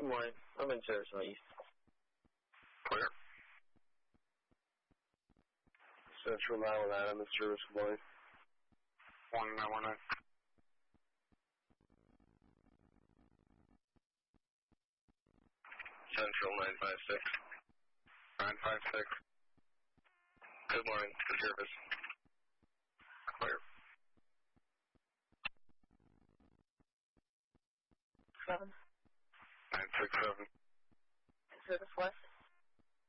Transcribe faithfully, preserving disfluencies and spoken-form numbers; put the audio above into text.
Good morning. I'm in Sarasota East. Clear. Central nine one nine, I'm in service. Good morning. one nine one nine. Central nine five six. nine five six. Good morning. In service. Clear. Seven. nine six seven. Service West.